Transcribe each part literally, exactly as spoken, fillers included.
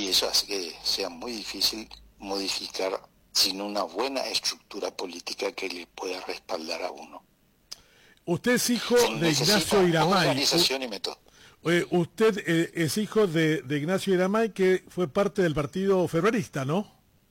y eso hace que sea muy difícil modificar sin una buena estructura política que le pueda respaldar a uno. Usted es hijo Se de Ignacio Iramay. Organización y método. Eh, usted eh, es hijo de, de Ignacio Iramay, que fue parte del Partido Febrerista, ¿no?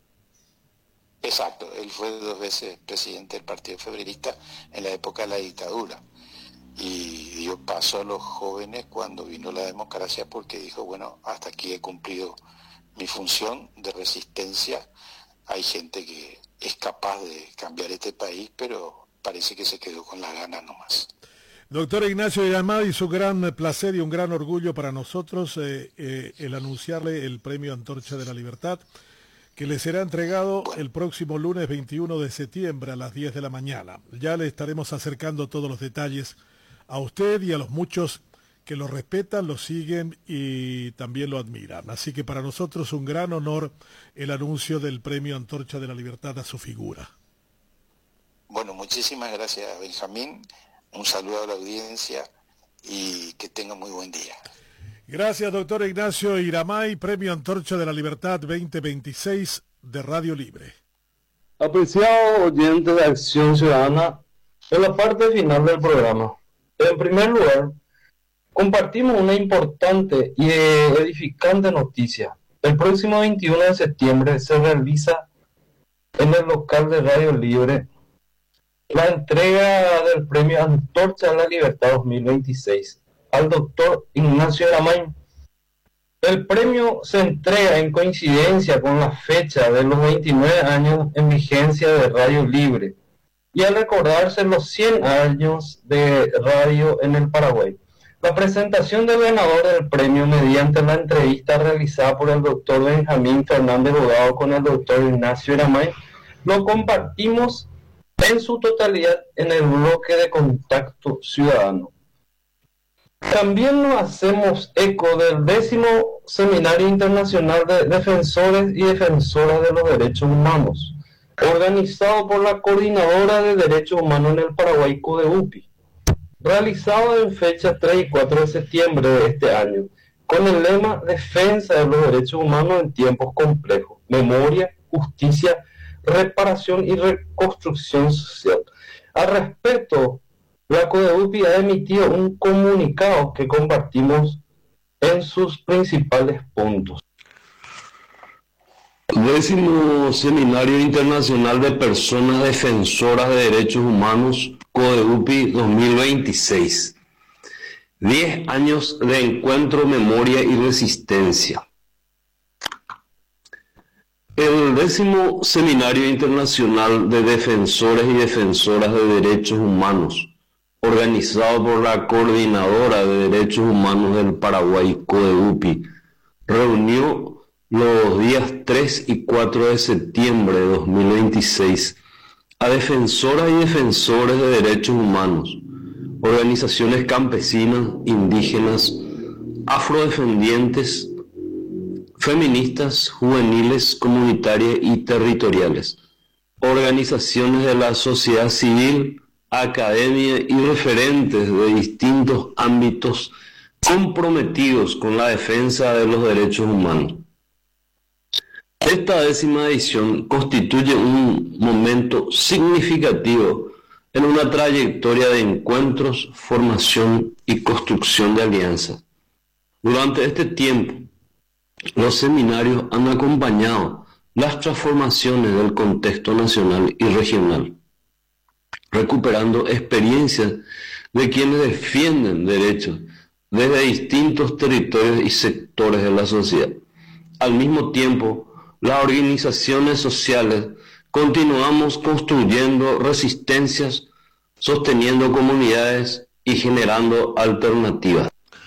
Exacto, él fue dos veces presidente del Partido Febrerista en la época de la dictadura. Y dio paso a los jóvenes cuando vino la democracia, porque dijo, bueno, hasta aquí he cumplido mi función de resistencia. Hay gente que es capaz de cambiar este país, pero parece que se quedó con las ganas nomás. Doctor Ignacio Iramay, es un gran placer y un gran orgullo para nosotros eh, eh, el anunciarle el Premio Antorcha de la Libertad, que le será entregado bueno. el próximo lunes veintiuno de septiembre a las diez de la mañana. Ya le estaremos acercando todos los detalles a usted y a los muchos que lo respetan, lo siguen y también lo admiran. Así que para nosotros un gran honor el anuncio del Premio Antorcha de la Libertad a su figura. Bueno, muchísimas gracias, Benjamín. Un saludo a la audiencia y que tenga muy buen día. Gracias, doctor Ignacio Iramay, Premio Antorcha de la Libertad veinte veintiséis de Radio Libre. Apreciado oyente de Acción Ciudadana, en la parte final del programa, en primer lugar, compartimos una importante y edificante noticia. El próximo veintiuno de septiembre se realiza en el local de Radio Libre la entrega del Premio Antorcha de la Libertad dos mil veintiséis al doctor Ignacio Iramay. El premio se entrega en coincidencia con la fecha de los veintinueve años en vigencia de Radio Libre y al recordarse los cien años de radio en el Paraguay. La presentación del ganador del premio mediante la entrevista realizada por el doctor Benjamín Fernández Bogado con el doctor Ignacio Iramay lo compartimos en su totalidad en el bloque de Contacto Ciudadano. También nos hacemos eco del décimo Seminario Internacional de Defensores y Defensoras de los Derechos Humanos, organizado por la Coordinadora de Derechos Humanos en el Paraguay, CODEUPI, realizado en fecha tres y cuatro de septiembre de este año, con el lema Defensa de los Derechos Humanos en tiempos complejos, memoria, justicia, reparación y reconstrucción social. Al respecto, la CODEUPI ha emitido un comunicado que compartimos en sus principales puntos. Décimo Seminario Internacional de Personas Defensoras de Derechos Humanos, CODEUPI dos mil veintiséis. Diez años de encuentro, memoria y resistencia. El décimo Seminario Internacional de Defensores y Defensoras de Derechos Humanos, organizado por la Coordinadora de Derechos Humanos del Paraguay, CODEUPI, reunió los días tres y cuatro de septiembre de dos mil veintiséis a defensoras y defensores de derechos humanos, organizaciones campesinas, indígenas, afrodescendientes, feministas, juveniles, comunitarias y territoriales, organizaciones de la sociedad civil, academia y referentes de distintos ámbitos comprometidos con la defensa de los derechos humanos. Esta décima edición constituye un momento significativo en una trayectoria de encuentros, formación y construcción de alianzas. Durante este tiempo, los seminarios han acompañado las transformaciones del contexto nacional y regional, recuperando experiencias de quienes defienden derechos desde distintos territorios y sectores de la sociedad. Al mismo tiempo, las organizaciones sociales continuamos construyendo resistencias, sosteniendo comunidades y generando alternativas.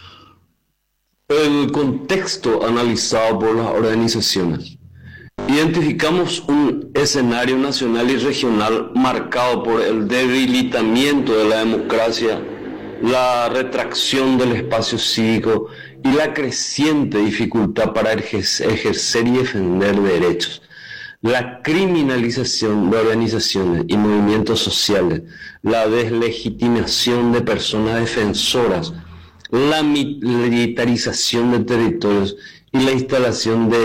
El contexto analizado por las organizaciones. Identificamos un escenario nacional y regional marcado por el debilitamiento de la democracia, la retracción del espacio cívico y la creciente dificultad para ejercer y defender derechos, la criminalización de organizaciones y movimientos sociales, la deslegitimación de personas defensoras, la militarización de territorios y la instalación de